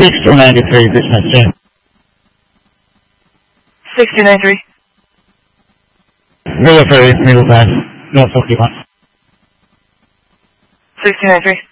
6293, dispatch, yeah. 6293. Middle ferry, middle pass, North 41. 6293.